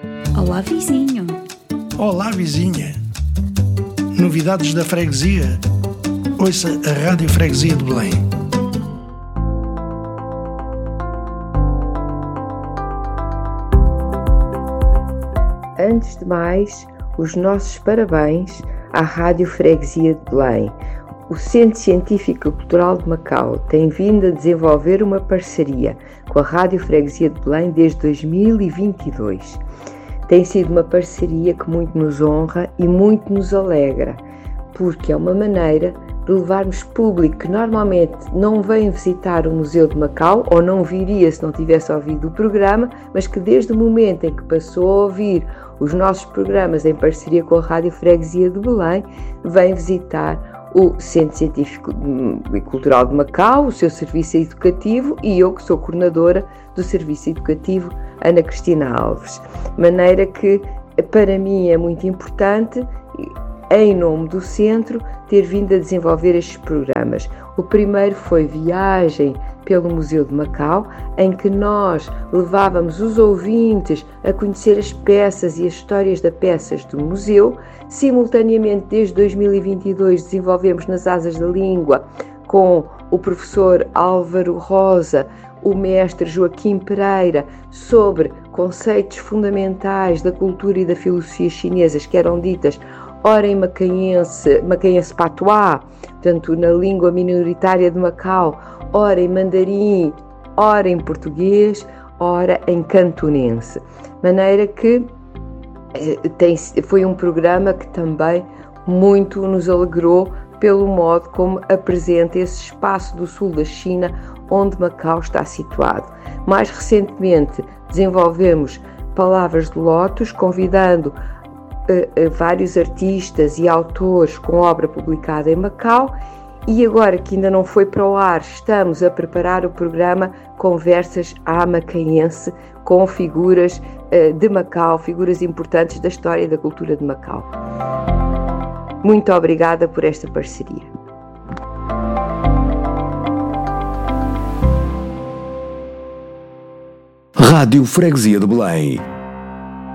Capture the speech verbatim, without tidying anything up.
Olá, vizinho. Olá, vizinha. Novidades da freguesia? Ouça a Rádio Freguesia de Belém. Antes de mais, os nossos parabéns à Rádio Freguesia de Belém. O Centro Científico e Cultural de Macau tem vindo a desenvolver uma parceria com a Rádio Freguesia de Belém desde dois mil e vinte e dois. Tem sido uma parceria que muito nos honra e muito nos alegra, porque é uma maneira de levarmos público que normalmente não vem visitar o Museu de Macau ou não viria se não tivesse ouvido o programa, mas que desde o momento em que passou a ouvir os nossos programas em parceria com a Rádio Freguesia de Belém, vem visitar o Centro Científico e Cultural de Macau, o seu serviço educativo e eu que sou coordenadora do serviço educativo, Ana Cristina Alves. Maneira que para mim é muito importante, em nome do centro, ter vindo a desenvolver estes programas. O primeiro foi Viagem pelo Museu de Macau, em que nós levávamos os ouvintes a conhecer as peças e as histórias das peças do museu. Simultaneamente, desde dois mil e vinte e dois, desenvolvemos nas Asas da Língua com o professor Álvaro Rosa, o mestre Joaquim Pereira, sobre conceitos fundamentais da cultura e da filosofia chinesas que eram ditas ora em macaense, macaense patuá, portanto na língua minoritária de Macau, ora em mandarim, ora em português, ora em cantonense. Maneira que tem, foi um programa que também muito nos alegrou pelo modo como apresenta esse espaço do sul da China onde Macau está situado. Mais recentemente desenvolvemos Palavras de Lótus, convidando uh, uh, vários artistas e autores com obra publicada em Macau, e agora que ainda não foi para o ar, estamos a preparar o programa Conversas à Macaense com figuras uh, de Macau, figuras importantes da história e da cultura de Macau. Muito obrigada por esta parceria. Rádio Freguesia de Belém.